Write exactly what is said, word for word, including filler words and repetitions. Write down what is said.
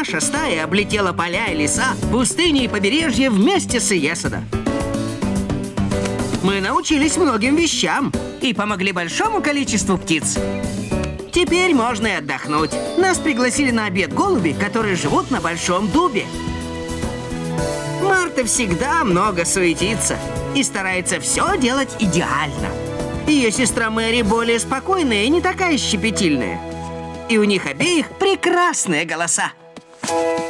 наша стая облетела поля и леса, пустыни и побережья вместе с Иесодо. Мы научились многим вещам и помогли большому количеству птиц. Теперь можно и отдохнуть. Нас пригласили на обед голуби, которые живут на большом дубе. Марта всегда много суетится и старается все делать идеально. Ее сестра Мэри более спокойная и не такая щепетильная. И у них обеих прекрасные голоса.